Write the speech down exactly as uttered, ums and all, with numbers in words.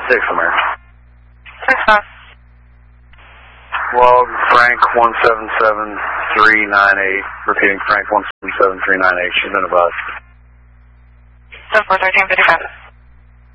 six American. six five. Log Frank one seven seven three nine eight. Repeating Frank one seven seven three nine eight. She's been advised. seven four thirteen fifty-five.